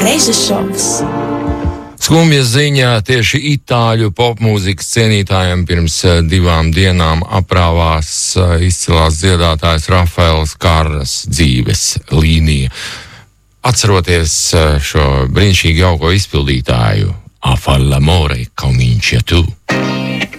Reizes šovs. Skumja ziņā tieši itāļu popmūzikas cienītājiem pirms 2 dienām aprāvās izcilās dziedātājs Rafaels Carras dzīves līnija. Atceroties šo brīnišķīgi jauko izpildītāju, A far l'amore comincia tu.